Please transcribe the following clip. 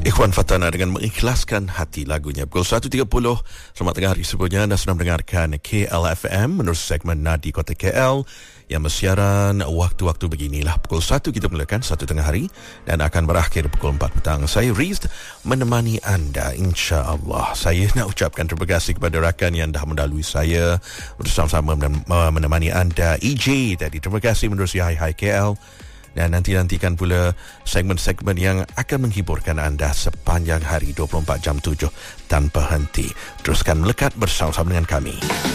Ikhwan Fatana dengan mengikhlaskan hati lagunya. Pukul 1.30. Selamat tengah hari semuanya. Anda sedang mendengarkan KLFM menerusi segmen Nadi Kota KL yang bersiaran waktu-waktu beginilah. Pukul 1 kita mulakan 1 tengah hari dan akan berakhir pukul 4 petang. Saya Riz menemani anda, insya-Allah. Saya nak ucapkan terima kasih kepada rakan yang dah mendahului saya bersama-sama menemani anda. EJ tadi, terima kasih menerusi Hai KL. Dan nantikan pula segmen-segmen yang akan menghiburkan anda sepanjang hari 24 jam 7 tanpa henti. Teruskan melekat bersama-sama dengan kami.